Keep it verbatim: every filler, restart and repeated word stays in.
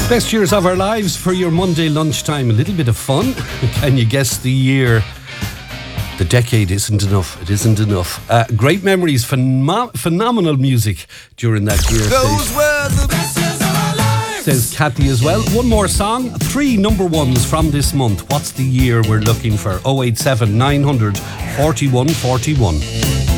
Best years of our lives for your Monday lunchtime. A little bit of fun. Can you guess the year? The decade isn't enough. It isn't enough. Uh, great memories, phenom- phenomenal music during that year. Those says, were the best years of our lives. Says Kathy as well. One more song. Three number ones from this month. What's the year we're looking for? oh eight seven nine hundred forty-one forty-one.